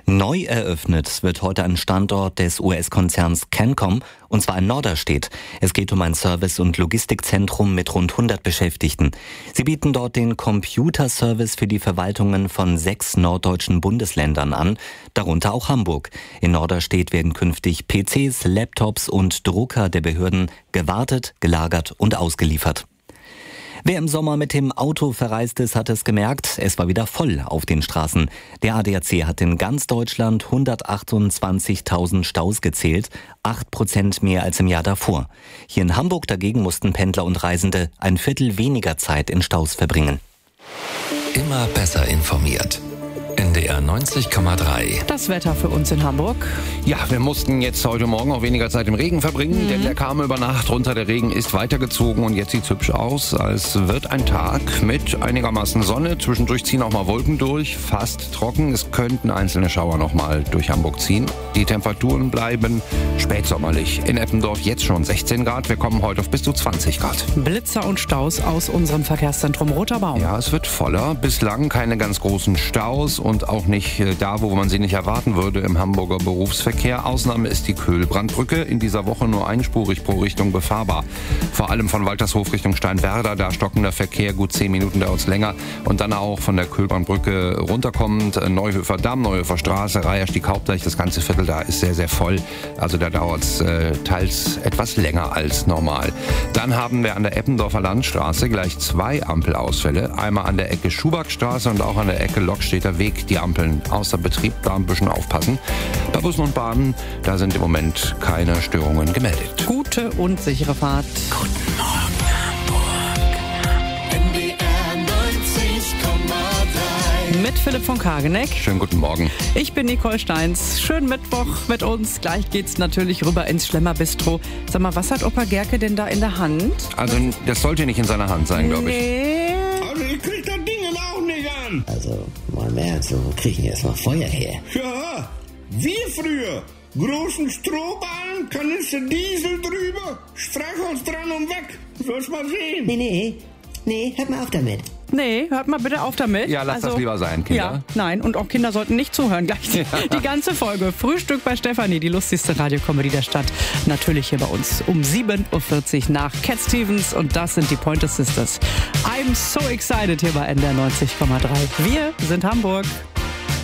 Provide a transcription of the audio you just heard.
Neu eröffnet wird heute ein Standort des US-Konzerns CANCOM, und zwar in Norderstedt. Es geht um ein Service- und Logistikzentrum mit rund 100 Beschäftigten. Sie bieten dort den Computerservice für die Verwaltungen von 6 norddeutschen Bundesländern an, darunter auch Hamburg. In Norderstedt werden künftig PCs, Laptops und Drucker der Behörden gewartet, gelagert und ausgeliefert. Wer im Sommer mit dem Auto verreist ist, hat es gemerkt, es war wieder voll auf den Straßen. Der ADAC hat in ganz Deutschland 128.000 Staus gezählt, 8% mehr als im Jahr davor. Hier in Hamburg dagegen mussten Pendler und Reisende ein Viertel weniger Zeit in Staus verbringen. Immer besser informiert. NDR 90,3. Das Wetter für uns in Hamburg. Ja, wir mussten jetzt heute Morgen auch weniger Zeit im Regen verbringen, denn der kam über Nacht runter. Der Regen ist weitergezogen und jetzt sieht's hübsch aus. Es wird ein Tag mit einigermaßen Sonne. Zwischendurch ziehen auch mal Wolken durch, fast trocken. Es könnten einzelne Schauer noch mal durch Hamburg ziehen. Die Temperaturen bleiben spätsommerlich. In Eppendorf jetzt schon 16 Grad. Wir kommen heute auf bis zu 20 Grad. Blitzer und Staus aus unserem Verkehrszentrum Roter Baum. Ja, es wird voller. Bislang keine ganz großen Staus und auch nicht da, wo man sie nicht erwarten würde im Hamburger Berufsverkehr. Ausnahme ist die Köhlbrandbrücke. In dieser Woche nur einspurig pro Richtung befahrbar. Vor allem von Waltershof Richtung Steinwerder, da stockender Verkehr, gut 10 Minuten dauert es länger. Und dann auch von der Köhlbrandbrücke runterkommend, Neuhöfer Damm, Neuhöfer Straße, Reiherstieg, Hauptdeich, das ganze Viertel da ist sehr, sehr voll. Also da dauert es teils etwas länger als normal. Dann haben wir an der Eppendorfer Landstraße gleich 2 Ampelausfälle. Einmal an der Ecke Schubackstraße und auch an der Ecke Lokstädter Weg. Die Ampeln außer Betrieb, da ein bisschen aufpassen. Bei Bussen und Bahnen, da sind im Moment keine Störungen gemeldet. Gute und sichere Fahrt. Guten Morgen, Hamburg. NDR 90,3. Mit Philipp von Kageneck. Schönen guten Morgen. Ich bin Nicole Steins. Schönen Mittwoch mit uns. Gleich geht's natürlich rüber ins Schlemmerbistro. Sag mal, was hat Opa Gerke denn da in der Hand? Also das sollte nicht in seiner Hand sein, glaube ich. Nee. Also ich krieg das Ding auch nicht an. Also, mal im Ernst, wo kriegen wir erstmal Feuer her? Ja, wie früher. Großen Strohballen, Kanister Diesel drüber, Streichholz dran und weg. Soll's mal sehen. Nee, hört mal auf damit. Nee, hört mal bitte auf damit. Ja, lass das lieber sein, Kinder. Ja, nein, und auch Kinder sollten nicht zuhören. Gleich die ganze Folge. Frühstück bei Stefanie, die lustigste Radiocomedy der Stadt. Natürlich hier bei uns um 7.40 Uhr nach Cat Stevens und das sind die Pointer Sisters. I'm so excited hier bei NDR 90,3. Wir sind Hamburg.